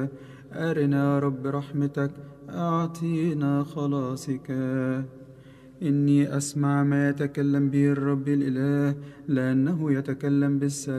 أرنا يا رب رحمتك، أعطينا خلاصك. إني أسمع ما يتكلم به الرب الإله، لأنه يتكلم بالسلام